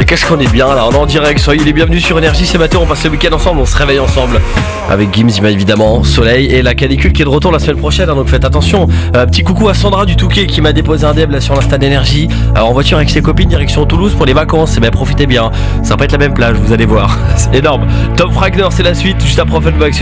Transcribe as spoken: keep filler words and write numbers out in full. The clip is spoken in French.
Mais qu'est-ce qu'on est bien là, on est en direct, soyez les bienvenus sur Énergie, c'est Mathéo, on passe le week-end ensemble, on se réveille ensemble. Avec Gims évidemment, soleil et la canicule qui est de retour la semaine prochaine, hein, donc faites attention. Euh, petit coucou à Sandra du Touquet qui m'a déposé un D M là sur l'Insta d'Énergie, euh, en voiture avec ses copines direction Toulouse pour les vacances, et ben profitez bien, ça va pas être la même plage, vous allez voir, c'est énorme. Tom Fragner c'est la suite, juste après Offenbach.